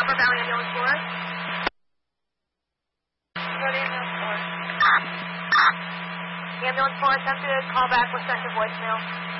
Upper Valley Ambulance Force. Ambulance Force. Ambulance Force, have to call back. We're sent to voicemail.